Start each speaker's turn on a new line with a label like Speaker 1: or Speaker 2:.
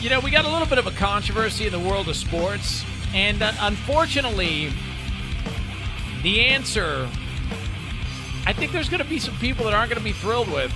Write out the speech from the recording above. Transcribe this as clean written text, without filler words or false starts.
Speaker 1: You know, we got a little bit of a controversy in the world of sports, and unfortunately, the answer, I think there's going to be some people that aren't going to be thrilled with.